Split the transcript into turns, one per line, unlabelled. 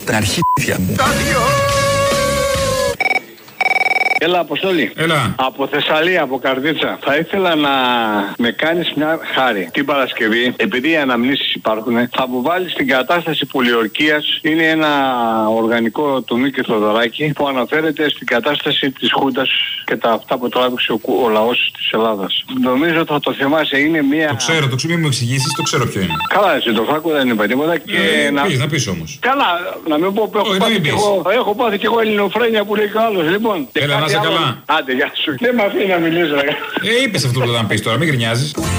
Τα αρχίδια μου.
Έλα, Αποστόλη.
Έλα.
Από Θεσσαλία, από Καρδίτσα. Θα ήθελα να με κάνεις μια χάρη. Την Παρασκευή, επειδή οι αναμνήσεις υπάρχουν, θα μου βάλεις την κατάσταση πολιορκίας. Είναι ένα οργανικό του Μίκη Θοδωράκη που αναφέρεται στην κατάσταση της Χούντας και τα αυτά που τράβηξε ο λαός της Ελλάδας. Νομίζω ότι θα το θυμάσαι. Είναι μια.
Το ξέρω, μην μου εξηγήσεις, το ξέρω ποιο είναι.
Καλά, εσύ το φάκο δεν είπα τίποτα.
Να πεις όμως.
Καλά, να μην πω που έχω πάθει κι εγώ ελληνοφρένεια που λέει κι άλλος. Λοιπόν.
Έλα, να είσαι καλά.
Άντε, γεια σου. Δεν με αφήνει να μιλήσω.
Είπες αυτό που θα πεις τώρα, μην γκρινιάζεις.